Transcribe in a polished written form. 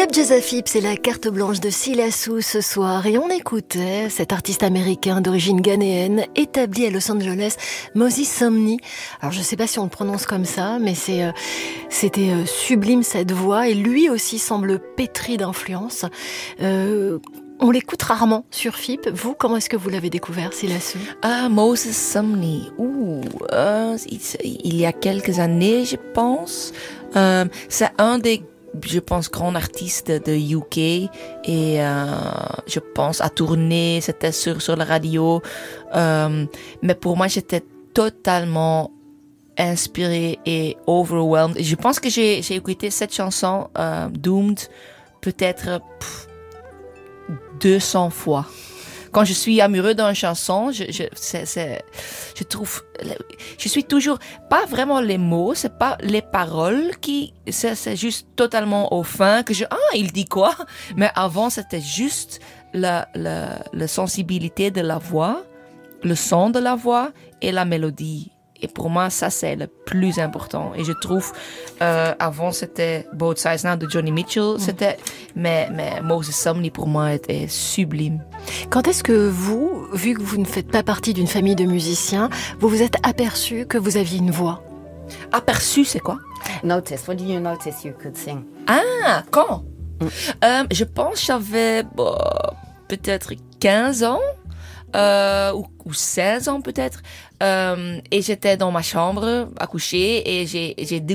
Club Jazz Phip, c'est la carte blanche de Silassou ce soir et on écoutait cet artiste américain d'origine ghanéenne établi à Los Angeles, Moses Sumney. Alors je ne sais pas si on le prononce comme ça, mais c'était sublime cette voix et lui aussi semble pétri d'influence. On l'écoute rarement sur FIP. Vous, comment est-ce que vous l'avez découvert, Silassou? Moses Sumney. Il y a quelques années, je pense. C'est un des, je pense, grands artistes de UK et je pense à tourner, c'était sur la radio. Mais pour moi, j'étais totalement inspirée et overwhelmed. Je pense que j'ai écouté cette chanson, Doomed, peut-être 200 fois. Quand je suis amoureux d'une chanson, je trouve, je suis toujours, pas vraiment les mots, c'est pas les paroles c'est juste totalement au fin que il dit quoi? Mais avant, c'était juste la sensibilité de la voix, le son de la voix et la mélodie. Et pour moi, ça, c'est le plus important. Et je trouve, avant, c'était Both Sides Now de Johnny Mitchell. Mais Moses Sumney, pour moi, était sublime. Quand est-ce que vous, vu que vous ne faites pas partie d'une famille de musiciens, vous vous êtes aperçu que vous aviez une voix? Aperçu, c'est quoi? Notice. When did you notice you could sing? Quand? Je pense que j'avais peut-être 15 ans. Ou 16 ans peut-être, et j'étais dans ma chambre à coucher et j'ai